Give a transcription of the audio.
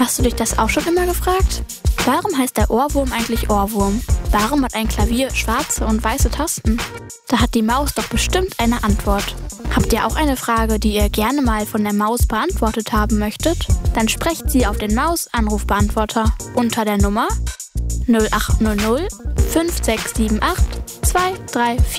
Hast du dich das auch schon immer gefragt? Warum heißt der Ohrwurm eigentlich Ohrwurm? Warum hat ein Klavier schwarze und weiße Tasten? Da hat die Maus doch bestimmt eine Antwort. Habt ihr auch eine Frage, die ihr gerne mal von der Maus beantwortet haben möchtet? Dann sprecht sie auf den Maus-Anrufbeantworter unter der Nummer 0800 5678 234.